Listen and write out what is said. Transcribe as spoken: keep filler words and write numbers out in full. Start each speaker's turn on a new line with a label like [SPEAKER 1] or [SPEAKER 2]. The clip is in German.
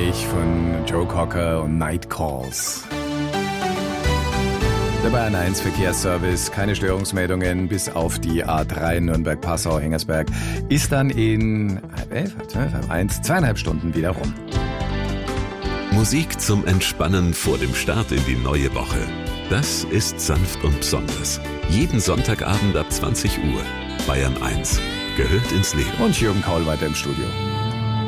[SPEAKER 1] ich von Joe Cocker und Night Calls. Der Bayern eins Verkehrsservice, keine Störungsmeldungen bis auf die A drei Nürnberg-Passau-Hengersberg ist dann in halb elf, halb zwölf, halb eins, zweieinhalb Stunden wieder rum.
[SPEAKER 2] Musik zum Entspannen vor dem Start in die neue Woche. Das ist sanft und besonders. Jeden Sonntagabend ab zwanzig Uhr. Bayern eins gehört ins Leben.
[SPEAKER 1] Und Jürgen Kaul weiter im Studio.